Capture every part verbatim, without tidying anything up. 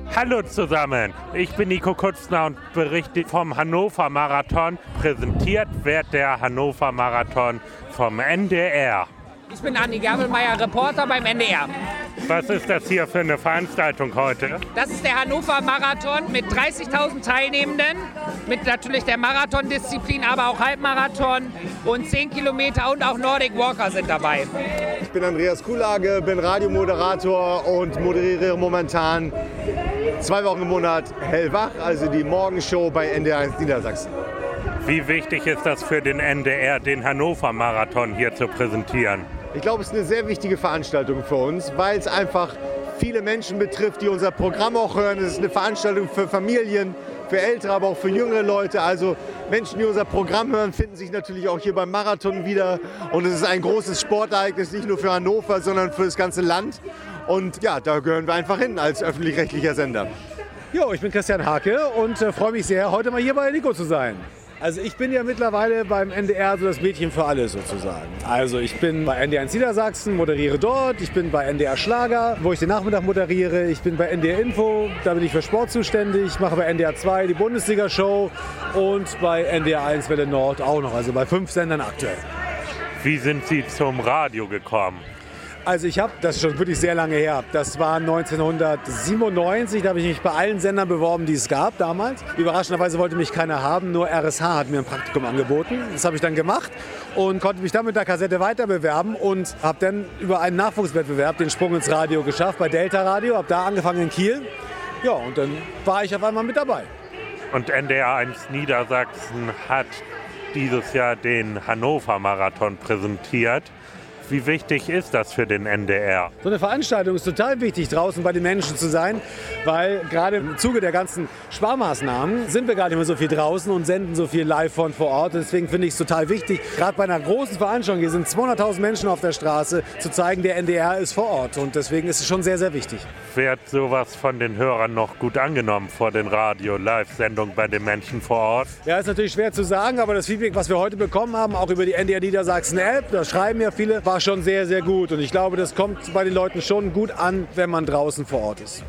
Hallo zusammen, ich bin Nico Kutzner und berichte vom Hannover Marathon. Präsentiert wird der Hannover Marathon vom N D R. Ich bin Andi Gabelmeier, Reporter beim N D R. Was ist das hier für eine Veranstaltung heute? Das ist der Hannover Marathon mit dreißigtausend Teilnehmenden, mit natürlich der Marathondisziplin, aber auch Halbmarathon und zehn Kilometer und auch Nordic Walker sind dabei. Ich bin Andreas Kuhlage, bin Radiomoderator und moderiere momentan zwei Wochen im Monat Hellwach, also die Morgenshow bei N D R eins Niedersachsen. Wie wichtig ist das für den N D R, den Hannover Marathon hier zu präsentieren? Ich glaube, es ist eine sehr wichtige Veranstaltung für uns, weil es einfach viele Menschen betrifft, die unser Programm auch hören. Es ist eine Veranstaltung für Familien, für Ältere, aber auch für jüngere Leute. Also Menschen, die unser Programm hören, finden sich natürlich auch hier beim Marathon wieder. Und es ist ein großes Sportereignis, nicht nur für Hannover, sondern für das ganze Land. Und ja, da gehören wir einfach hin als öffentlich-rechtlicher Sender. Jo, ich bin Christian Hake und äh, freue mich sehr, heute mal hier bei Nico zu sein. Also ich bin ja mittlerweile beim N D R so das Mädchen für alles sozusagen. Also ich bin bei N D R eins Niedersachsen, moderiere dort. Ich bin bei N D R Schlager, wo ich den Nachmittag moderiere. Ich bin bei N D R Info, da bin ich für Sport zuständig. Mache bei N D R zwei die Bundesliga-Show und bei N D R eins Welle Nord auch noch. Also bei fünf Sendern aktuell. Wie sind Sie zum Radio gekommen? Also ich habe, das ist schon wirklich sehr lange her, das war neunzehnhundertsiebenundneunzig, da habe ich mich bei allen Sendern beworben, die es gab damals. Überraschenderweise wollte mich keiner haben, nur R S H hat mir ein Praktikum angeboten. Das habe ich dann gemacht und konnte mich dann mit der Kassette weiter bewerben und habe dann über einen Nachwuchswettbewerb den Sprung ins Radio geschafft, bei Delta Radio, habe da angefangen in Kiel. Ja, und dann war ich auf einmal mit dabei. Und N D R eins Niedersachsen hat dieses Jahr den Hannover Marathon präsentiert. Wie wichtig ist das für den N D R? So eine Veranstaltung ist total wichtig, draußen bei den Menschen zu sein, weil gerade im Zuge der ganzen Sparmaßnahmen sind wir gar nicht mehr so viel draußen und senden so viel live von vor Ort. Deswegen finde ich es total wichtig, gerade bei einer großen Veranstaltung, hier sind zweihunderttausend Menschen auf der Straße, zu zeigen, der N D R ist vor Ort. Und deswegen ist es schon sehr, sehr wichtig. Wird sowas von den Hörern noch gut angenommen vor den Radio-Live-Sendungen bei den Menschen vor Ort? Ja, ist natürlich schwer zu sagen, aber das Feedback, was wir heute bekommen haben, auch über die N D R Niedersachsen-App, da schreiben ja viele, war schon sehr, sehr gut. Und ich glaube, das kommt bei den Leuten schon gut an, wenn man draußen vor Ort ist.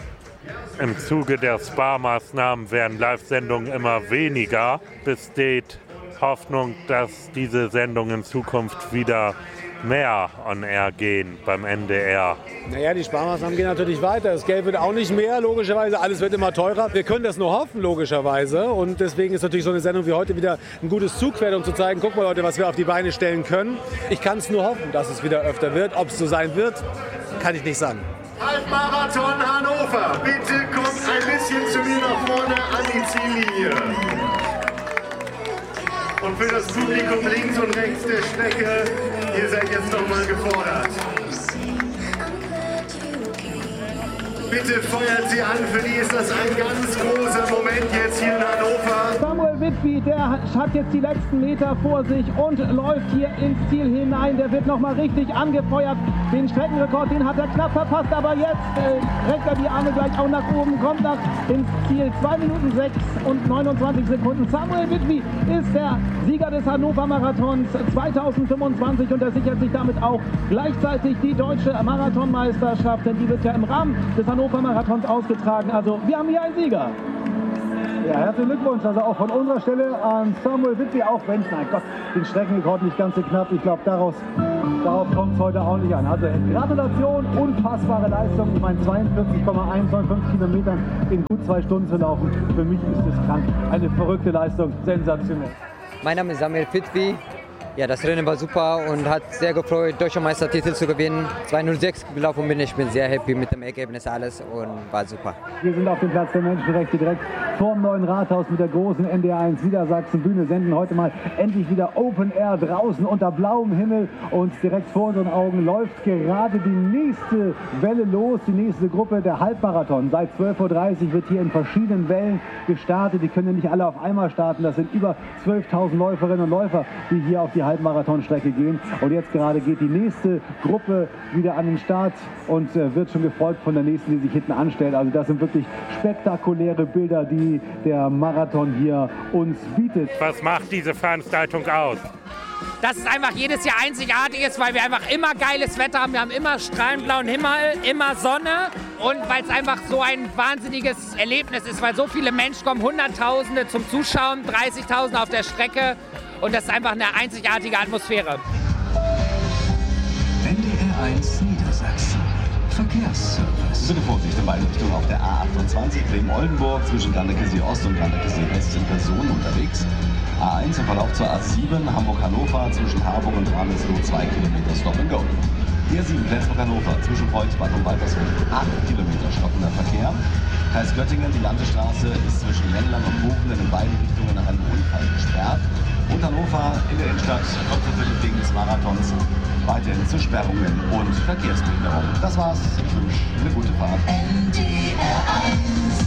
Im Zuge der Sparmaßnahmen werden Live-Sendungen immer weniger. Besteht Hoffnung, dass diese Sendungen in Zukunft wieder mehr on air gehen beim N D R? Naja, die Sparmaßnahmen gehen natürlich weiter. Das Geld wird auch nicht mehr, logischerweise. Alles wird immer teurer. Wir können das nur hoffen, logischerweise. Und deswegen ist natürlich so eine Sendung wie heute wieder ein gutes Zugpferd, um zu zeigen, guck mal Leute, was wir auf die Beine stellen können. Ich kann es nur hoffen, dass es wieder öfter wird. Ob es so sein wird, kann ich nicht sagen. Halbmarathon Hannover, bitte kommt ein bisschen zu mir nach vorne an die Ziellinie. Und für das Publikum links und rechts der Strecke, ihr seid jetzt nochmal gefordert. Bitte feuert sie an, für die ist das ein ganz großer Moment jetzt hier in Hannover. Samuel Whitby, der hat jetzt die letzten Meter vor sich und läuft hier ins Ziel hinein. Der wird nochmal richtig angefeuert. Den Streckenrekord, den hat er knapp verpasst, aber jetzt äh, reckt er die Arme gleich auch nach oben, kommt nach ins Ziel. zwei Minuten sechs und neunundzwanzig Sekunden. Samuel Whitby ist der Sieger des Hannover Marathons zweitausendfünfundzwanzig und er sichert sich damit auch gleichzeitig die deutsche Marathonmeisterschaft, denn die wird ja im Rahmen des Hannover Marathons ausgetragen. Also wir haben hier einen Sieger. Ja, herzlichen Glückwunsch, also auch von unserer Stelle an Samuel Whitby, auch wenn es, mein Gott, den Streckenrekord nicht ganz so knapp. Ich glaube, daraus, darauf kommt es heute auch nicht an. Also Gratulation, unfassbare Leistung. Ich meine, zweiundvierzig Komma hundertfünfzig Kilometern in gut zwei Stunden zu laufen. Für mich ist das krank. Eine verrückte Leistung, sensationell. Mein Name ist Samuel Whitby. Ja, das Rennen war super und hat sehr gefreut, deutscher Meistertitel zu gewinnen. zwei null sechs gelaufen bin ich, bin sehr happy mit dem Ergebnis alles und war super. Wir sind auf dem Platz der Menschenrechte direkt vor dem neuen Rathaus mit der großen N D R eins Niedersachsen Bühne, senden heute mal endlich wieder Open Air draußen unter blauem Himmel und direkt vor unseren Augen läuft gerade die nächste Welle los, die nächste Gruppe, der Halbmarathon. Seit zwölf Uhr dreißig wird hier in verschiedenen Wellen gestartet, die können ja nicht alle auf einmal starten, das sind über zwölftausend Läuferinnen und Läufer, die hier auf die Halbmarathonstrecke gehen. Und jetzt gerade geht die nächste Gruppe wieder an den Start und äh, wird schon gefolgt von der nächsten, die sich hinten anstellt. Also das sind wirklich spektakuläre Bilder, die der Marathon hier uns bietet. Was macht diese Veranstaltung aus? Dass es einfach jedes Jahr einzigartig ist, weil wir einfach immer geiles Wetter haben. Wir haben immer strahlend blauen Himmel, immer Sonne und weil es einfach so ein wahnsinniges Erlebnis ist, weil so viele Menschen kommen, Hunderttausende zum Zuschauen, dreißigtausend auf der Strecke und das ist einfach eine einzigartige Atmosphäre. N D R eins Niedersachsen. Verkehrsservice. Bitte Vorsicht in beiden Richtungen auf der A achtundzwanzig Bremen-Oldenburg zwischen Glandekesee Ost und Glandekesee West sind Personen unterwegs. A eins im Verlauf zur A sieben Hamburg-Hannover zwischen Harburg und Ramelow zwei Kilometer Stop and Go. Die A sieben Flensburg-Hannover zwischen Volksbad und Waltershof acht Kilometer stockender Verkehr. Kreis Göttingen, die Landesstraße ist zwischen Ländlern und Buchenden in beiden Richtungen nach einem Unfall gesperrt. Und Hannover in der Innenstadt kommt natürlich wegen des Marathons weiterhin zu Sperrungen und Verkehrsbehinderung. Das war's. Ich wünsche eine gute Fahrt. N D R eins.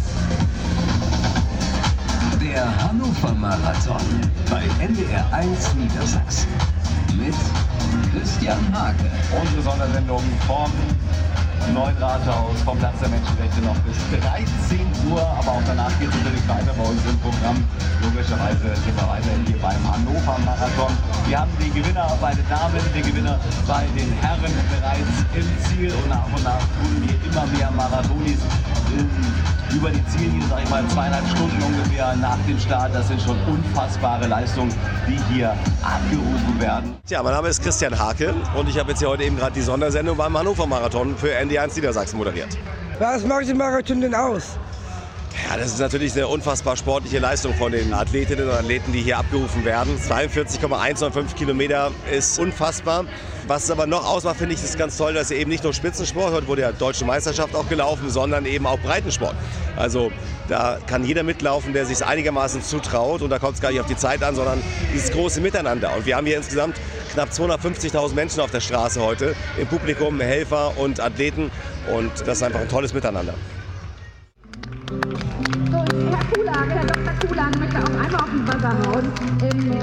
Der Hannover Marathon bei N D R eins Niedersachsen mit Christian Hake. Unsere Sondersendung vom Neuen Rathaus, vom Platz der Menschenrechte noch bis dreizehn Uhr. Aber auch danach geht es natürlich weiter bei uns im Programm. Logischerweise sind wir weiterhin hier beim Hannover Marathon. Wir haben die Gewinner bei den Damen, die Gewinner bei den Herren bereits im Ziel. Und nach und nach tun hier immer mehr Marathonis über die Ziellinie, sag ich mal, zweieinhalb Stunden ungefähr nach dem Start. Das sind schon unfassbare Leistungen, die hier abgerufen werden. Tja, mein Name ist Christian Hake und ich habe jetzt hier heute eben gerade die Sondersendung beim Hannover Marathon für N D R eins Niedersachsen moderiert. Was macht den Marathon denn aus? Ja, das ist natürlich eine unfassbar sportliche Leistung von den Athletinnen und Athleten, die hier abgerufen werden. zweiundvierzig Komma hundertfünfzehn Kilometer ist unfassbar. Was es aber noch ausmacht, finde ich, ist ganz toll, dass eben nicht nur Spitzensport, heute wurde ja Deutsche Meisterschaft auch gelaufen, sondern eben auch Breitensport. Also da kann jeder mitlaufen, der sich einigermaßen zutraut. Und da kommt es gar nicht auf die Zeit an, sondern dieses große Miteinander. Und wir haben hier insgesamt knapp zweihundertfünfzigtausend Menschen auf der Straße heute, im Publikum, Helfer und Athleten. Und das ist einfach ein tolles Miteinander. So, Herr Kuhlage, Herr Doktor Kuhlage möchte auch einmal auf den Buzzer hauen. Ähm,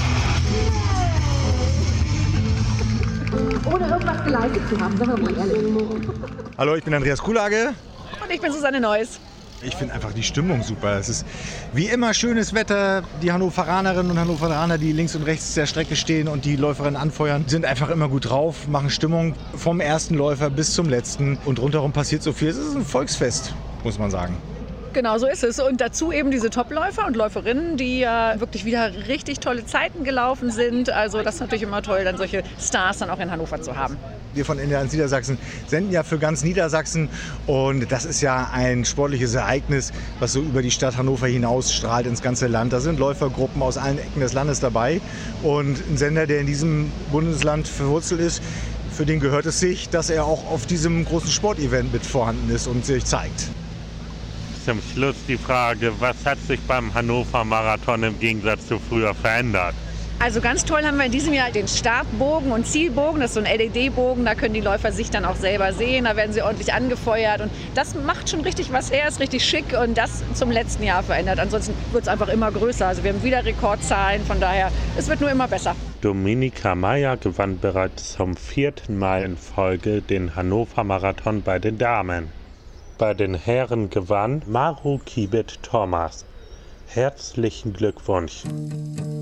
ohne irgendwas geleistet zu haben, sagen wir mal ehrlich. Hallo, ich bin Andreas Kuhlage. Und ich bin Susanne Neuss. Ich finde einfach die Stimmung super. Es ist wie immer schönes Wetter. Die Hannoveranerinnen und Hannoveraner, die links und rechts der Strecke stehen und die Läuferinnen anfeuern, sind einfach immer gut drauf, machen Stimmung vom ersten Läufer bis zum letzten. Und rundherum passiert so viel. Es ist ein Volksfest, muss man sagen. Genau, so ist es. Und dazu eben diese Topläufer und Läuferinnen, die ja wirklich wieder richtig tolle Zeiten gelaufen sind. Also das ist natürlich immer toll, dann solche Stars dann auch in Hannover zu haben. Wir von N D R eins Niedersachsen senden ja für ganz Niedersachsen und das ist ja ein sportliches Ereignis, was so über die Stadt Hannover hinaus strahlt ins ganze Land. Da sind Läufergruppen aus allen Ecken des Landes dabei und ein Sender, der in diesem Bundesland verwurzelt ist, für den gehört es sich, dass er auch auf diesem großen Sportevent mit vorhanden ist und sich zeigt. Zum Schluss die Frage, was hat sich beim Hannover Marathon im Gegensatz zu früher verändert? Also ganz toll haben wir in diesem Jahr den Startbogen und Zielbogen. Das ist so ein L E D-Bogen, da können die Läufer sich dann auch selber sehen. Da werden sie ordentlich angefeuert und das macht schon richtig was her, ist richtig schick und das zum letzten Jahr verändert. Ansonsten wird es einfach immer größer. Also wir haben wieder Rekordzahlen, von daher, es wird nur immer besser. Dominika Meier gewann bereits zum vierten Mal in Folge den Hannover Marathon bei den Damen. Bei den Herren gewann Maru Kibet Thomas. Herzlichen Glückwunsch!